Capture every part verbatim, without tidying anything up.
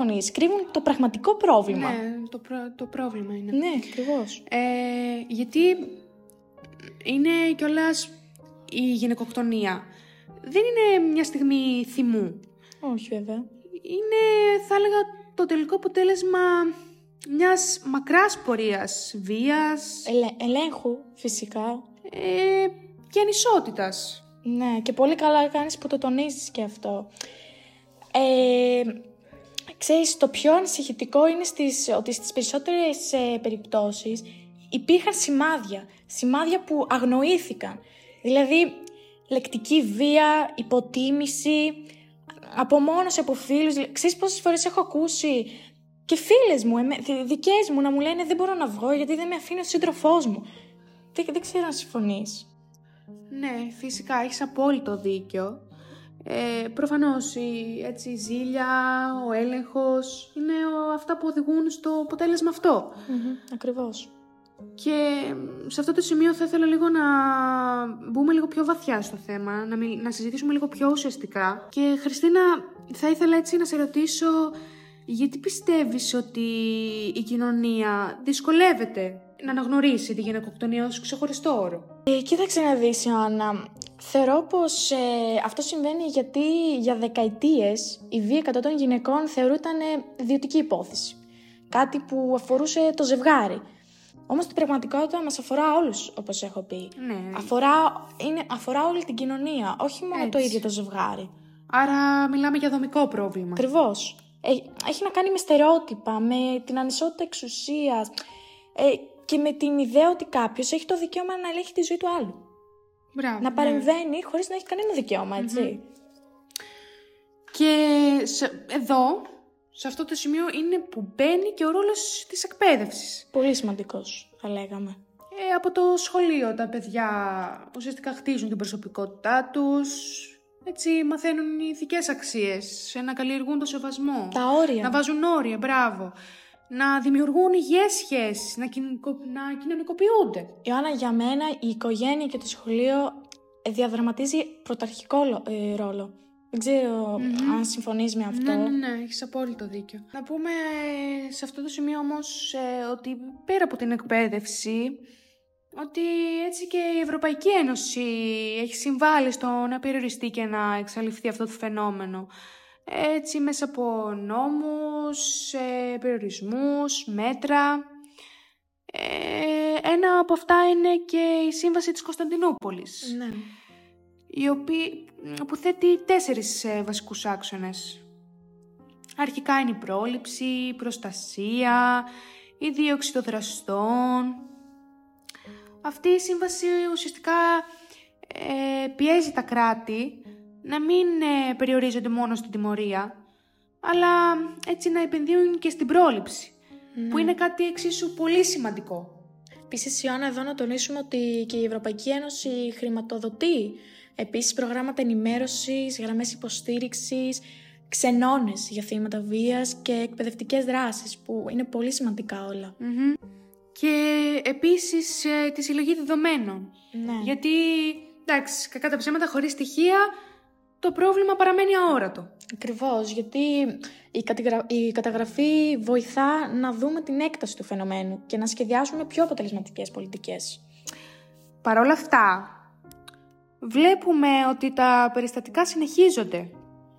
συμφωνείς, κρύβουν το πραγματικό πρόβλημα. Ναι, το, προ... το πρόβλημα είναι. Ναι, ακριβώς. Ε, γιατί είναι κιόλας η γυναικοκτονία. Δεν είναι μια στιγμή θυμού. Όχι, βέβαια. Είναι, θα έλεγα, το τελικό αποτέλεσμα μιας μακράς πορείας βίας, Ελε... ελέγχου, φυσικά. ε, και ανισότητας. Ναι, και πολύ καλά κάνεις που το τονίζεις και αυτό. Ε, ξέρεις, το πιο ανησυχητικό είναι στις, ότι στις περισσότερες ε, περιπτώσεις υπήρχαν σημάδια. Σημάδια που αγνοήθηκαν. Δηλαδή, λεκτική βία, υποτίμηση, απομόνωση από φίλους. Ξέρεις πόσες φορές έχω ακούσει και φίλες μου, εμέ, δικές μου, να μου λένε δεν μπορώ να βγω γιατί δεν με αφήνει ο σύντροφός μου. Δεν, δεν ξέρω αν συμφωνείς. Ναι, φυσικά, έχεις απόλυτο δίκιο. Ε, προφανώς η, έτσι, η ζήλια, ο έλεγχος είναι ο, αυτά που οδηγούν στο αποτέλεσμα αυτό. Mm-hmm, ακριβώς. Και σε αυτό το σημείο θα ήθελα λίγο να μπούμε λίγο πιο βαθιά στο θέμα, να, μιλ, να συζητήσουμε λίγο πιο ουσιαστικά. Και Χριστίνα, θα ήθελα έτσι να σε ρωτήσω, γιατί πιστεύεις ότι η κοινωνία δυσκολεύεται να αναγνωρίσει τη γυναικοκτονία ως ξεχωριστό όρο? Ε, κοίταξε να δεις, Ιωάννα. Θεωρώ πως ε, αυτό συμβαίνει γιατί για δεκαετίες η βία κατά των γυναικών θεωρούταν ιδιωτική υπόθεση. Κάτι που αφορούσε το ζευγάρι. Όμως την πραγματικότητα μας αφορά όλους, όπως έχω πει. Ναι. Αφορά, είναι, αφορά όλη την κοινωνία, όχι μόνο Έτσι. το ίδιο το ζευγάρι. Άρα μιλάμε για δομικό πρόβλημα. Ακριβώς. Ε, έχει να κάνει με στερεότυπα, με την ανισότητα εξουσίας ε, και με την ιδέα ότι κάποιος έχει το δικαίωμα να ελέγχει τη ζωή του άλλου. Μπράβο, να παρεμβαίνει ναι. χωρίς να έχει κανένα δικαίωμα, έτσι. Mm-hmm. Και σε, εδώ, σε αυτό το σημείο, είναι που μπαίνει και ο ρόλος της εκπαίδευσης. Πολύ σημαντικός, θα λέγαμε. Ε, από το σχολείο τα παιδιά ουσιαστικά χτίζουν την προσωπικότητά τους, έτσι μαθαίνουν οι ηθικές αξίες, να καλλιεργούν το σεβασμό. Τα όρια. Να βάζουν όρια, μπράβο. Να δημιουργούν υγιές σχέσεις, να, κοινωνικο... να κοινωνικοποιούνται. Ιωάννα, για μένα η οικογένεια και το σχολείο διαδραματίζει πρωταρχικό ε, ρόλο. Δεν ξέρω mm-hmm. αν συμφωνείς με αυτό. Ναι, ναι, ναι, έχεις απόλυτο δίκιο. Να πούμε σε αυτό το σημείο όμως ε, ότι πέρα από την εκπαίδευση, ότι έτσι και η Ευρωπαϊκή Ένωση έχει συμβάλει στο να περιοριστεί και να εξαλειφθεί αυτό το φαινόμενο. Έτσι μέσα από νόμους, ε, περιορισμούς, μέτρα. Ε, ένα από αυτά είναι και η Σύμβαση της Κωνσταντινούπολης. Ναι. Η οποία, που θέτει τέσσερις ε, βασικούς άξονες. Αρχικά είναι η πρόληψη, η προστασία, η δίωξη των δραστών. Αυτή η σύμβαση ουσιαστικά ε, πιέζει τα κράτη να μην ε, περιορίζονται μόνο στην τιμωρία, αλλά έτσι να επενδύουν και στην πρόληψη, ναι. που είναι κάτι εξίσου πολύ σημαντικό. Επίσης, Ιωάννα, εδώ να τονίσουμε ότι και η Ευρωπαϊκή Ένωση χρηματοδοτεί επίσης προγράμματα ενημέρωσης, γραμμές υποστήριξης, ξενώνες για θύματα βίας και εκπαιδευτικές δράσεις, που είναι πολύ σημαντικά όλα. Mm-hmm. Και επίσης ε, τη συλλογή δεδομένων. Ναι. Γιατί, εντάξει, κακά τα ψέματα, χωρίς στοιχεία, το πρόβλημα παραμένει αόρατο. Ακριβώς, γιατί η, κατηγρα... η καταγραφή βοηθά να δούμε την έκταση του φαινομένου και να σχεδιάσουμε πιο αποτελεσματικές πολιτικές. Παρ' όλα αυτά, βλέπουμε ότι τα περιστατικά συνεχίζονται.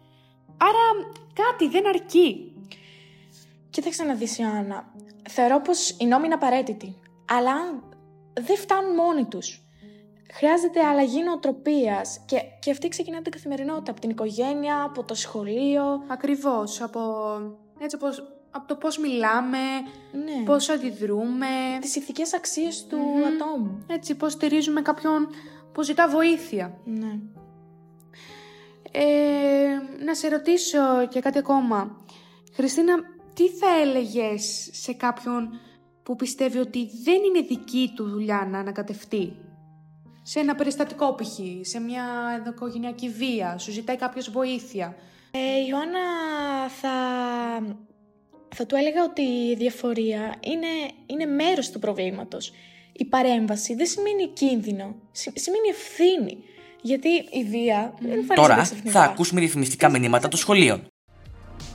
Άρα κάτι δεν αρκεί. Κοίταξε να δεις, Ιωάννα. Θεωρώ πως οι νόμοι είναι απαραίτητοι, αλλά δεν φτάνουν μόνοι τους. Χρειάζεται αλλαγή νοοτροπίας και, και αυτή ξεκινάει από την καθημερινότητα, από την οικογένεια, από το σχολείο. Ακριβώς, από, έτσι, από, από το πώς μιλάμε, ναι. πώς αντιδρούμε. Τις ηθικές αξίες του mm-hmm. ατόμου. Έτσι, πώς στηρίζουμε κάποιον που ζητά βοήθεια. Ναι. Ε, να σε ρωτήσω και κάτι ακόμα. Χριστίνα, τι θα έλεγες σε κάποιον που πιστεύει ότι δεν είναι δική του δουλειά να ανακατευτεί? Σε ένα περιστατικό π.χ., σε μια ενδοοικογενειακή βία, σου ζητάει κάποιος βοήθεια. Ε, Ιωάννα, θα, θα του έλεγα ότι η διαφορία είναι, είναι μέρος του προβλήματος. Η παρέμβαση δεν σημαίνει κίνδυνο, σημαίνει ευθύνη. Γιατί η βία δεν εμφανίζεται Τώρα ξαφνικά. θα ακούσουμε διαφημιστικά μηνύματα των σχολείων.